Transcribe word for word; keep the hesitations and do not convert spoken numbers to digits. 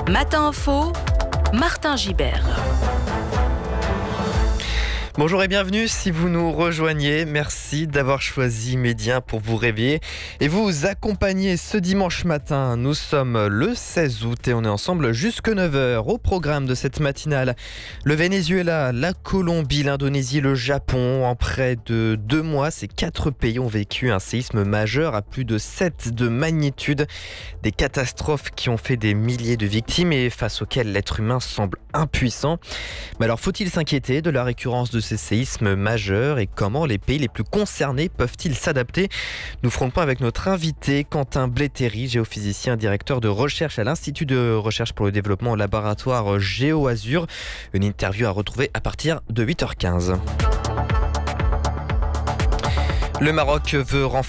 Matin Info, Martin Gibert. Bonjour et bienvenue si vous nous rejoignez. Merci d'avoir choisi Média pour vous réveiller et vous accompagner ce dimanche matin. Nous sommes le seize août et on est ensemble jusque neuf heures. Au programme de cette matinale, le Venezuela, la Colombie, l'Indonésie, le Japon. En près de deux mois, ces quatre pays ont vécu un séisme majeur à plus de sept de magnitude. Des catastrophes qui ont fait des milliers de victimes et face auxquelles l'être humain semble impuissant. Mais alors, faut-il s'inquiéter de la récurrence de ces séismes majeurs et comment les pays les plus concernés peuvent-ils s'adapter? Nous ferons le point avec notre invité Quentin Blétéry, géophysicien, directeur de recherche à l'Institut de recherche pour le développement au laboratoire GeoAzur. Une interview à retrouver à partir de huit heures quinze. Le Maroc veut renforcer